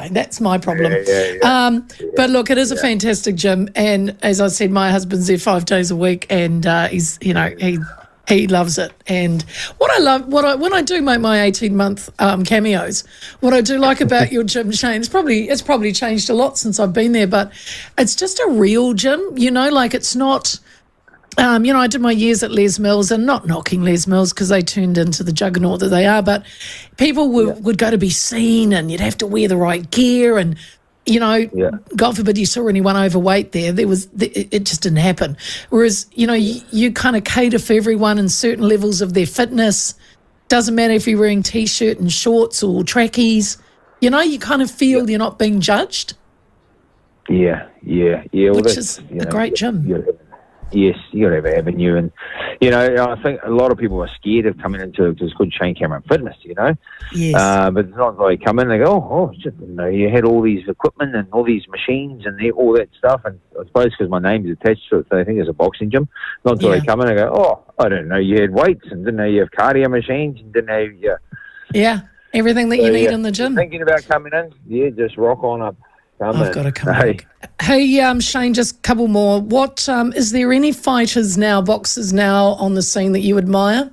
fine. That's my problem. But look, it is a fantastic gym, and as I said, my husband's there 5 days a week, and he's, he loves it. And when I do make my 18-month cameos, what I do like about your gym, Shane, it's probably changed a lot since I've been there, but it's just a real gym, like it's not. I did my years at Les Mills, and not knocking Les Mills because they turned into the juggernaut that they are, but people would go to be seen, and you'd have to wear the right gear, and God forbid you saw anyone overweight there. It just didn't happen. Whereas, you kind of cater for everyone in certain levels of their fitness. Doesn't matter if you're wearing T-shirt and shorts or trackies. You kind of feel you're not being judged. Yeah. Well, which is a great gym. Yes, you got to have an avenue, and I think a lot of people are scared of coming into it's called Shane Cameron Fitness, Yes. But it's not like they come in, they go, oh, shit, you had all these equipment and all these machines and all that stuff, and I suppose because my name's attached to it, they think it's a boxing gym. Not until they come in and go, oh, I didn't know you had weights, and didn't know you have cardio machines, and didn't know everything that you need in the gym. Thinking about coming in, just rock on up. I've got to come back. Hey, Shane, just a couple more. What is there any fighters now, boxers now on the scene that you admire?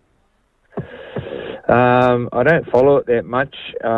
I don't follow it that much.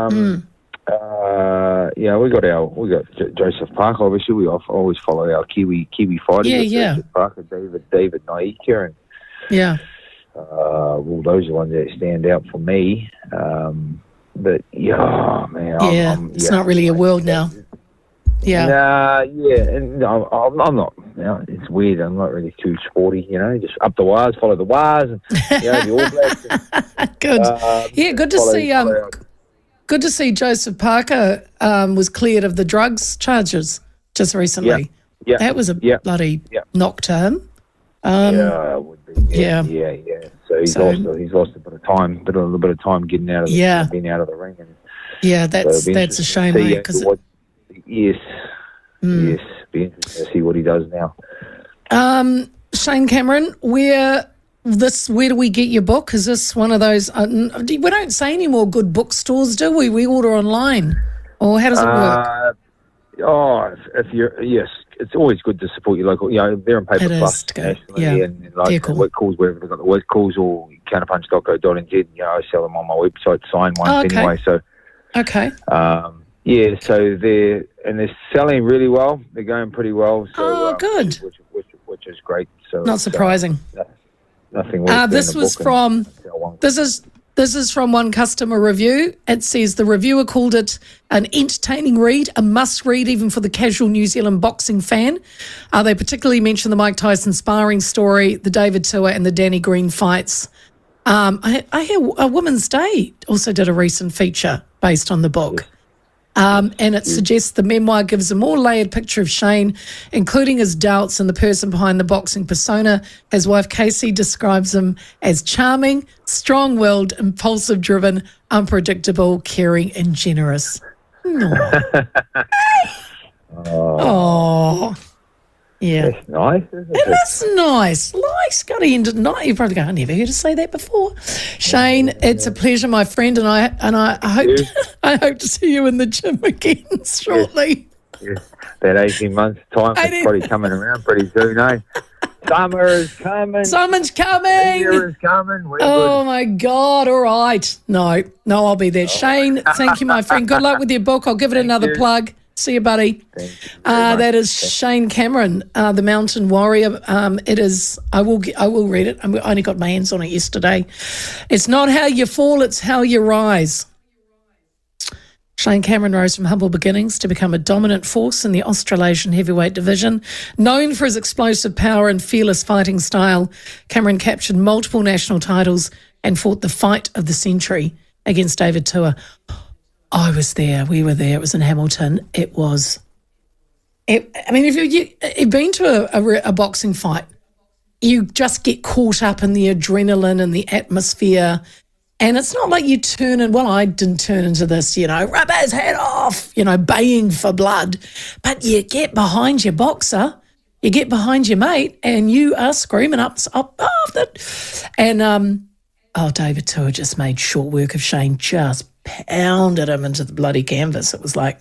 We got Joseph Parker. Obviously, we always follow our Kiwi fighters. Joseph Parker, David Naika, and well, those are the ones that stand out for me. But man, it's not really a world now. and I'm not. It's weird. I'm not really too sporty. Just up the wires, follow the wires, and the All Blacks. Good. Good to see. Good to see Joseph Parker was cleared of the drugs charges just recently. Yeah, that was a bloody knock to him. It would be. Yeah. So he's lost a little bit of time getting out of being out of the ring. And that's a shame, mate. Because yes, be interesting to see what he does now. Shane Cameron, where do we get your book? Is this one of those? We don't say any more good bookstores, do we? We order online, or how does it work? It's always good to support your local. They're in Paper Plus nationally, and Wet Calls, wherever they've got the Wet Calls, or counterpunch.co.nz. I sell them on my website, signed ones anyway. So so they're selling really well. They're going pretty well. So, good. Which is great. So not surprising. Nothing worse. This is from one customer review. It says the reviewer called it an entertaining read, a must-read even for the casual New Zealand boxing fan. They particularly mentioned the Mike Tyson sparring story, the David Tua and the Danny Green fights. I hear Women's Day also did a recent feature based on the book. And it suggests the memoir gives a more layered picture of Shane, including his doubts and the person behind the boxing persona. His wife, Casey, describes him as charming, strong-willed, impulsive-driven, unpredictable, caring, and generous. Oh. Yeah. That's nice, isn't it? It is nice. Nice. Got to end at night. You probably go, I never heard her say that before. Shane, it's a pleasure, my friend, and I hope to see you in the gym again shortly. Yes. That 18 months time is probably coming around pretty soon, eh? Summer is coming. Summer's coming. Winter is coming. We're good. My God. All right. No, I'll be there. Shane, thank you, my friend. Good luck with your book. I'll give it another plug. See you, buddy. That is Shane Cameron, the Mountain Warrior. It is. I will read it. I only got my hands on it yesterday. It's not how you fall; it's how you rise. Shane Cameron rose from humble beginnings to become a dominant force in the Australasian heavyweight division. Known for his explosive power and fearless fighting style, Cameron captured multiple national titles and fought the fight of the century against David Tua. I was there. We were there. It was in Hamilton. It was. If you've been to a boxing fight, you just get caught up in the adrenaline and the atmosphere. And it's not like you turn in, I didn't turn into this, rub his head off, baying for blood. But you get behind your boxer, you get behind your mate, and you are screaming up that. And, David Tua just made short work of Shane, just pounded him into the bloody canvas. It was like,